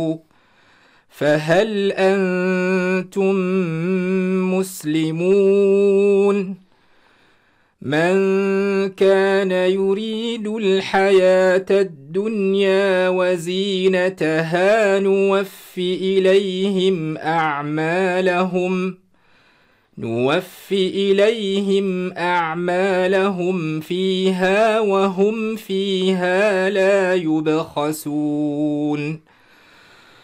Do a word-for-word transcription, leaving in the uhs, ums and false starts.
فهل أنتم مسلمون؟ من كان يريد الحياة الدنيا وزينتها نوف إليهم أعمالهم نوف إليهم أعمالهم فيها وهم فيها لا يبخسون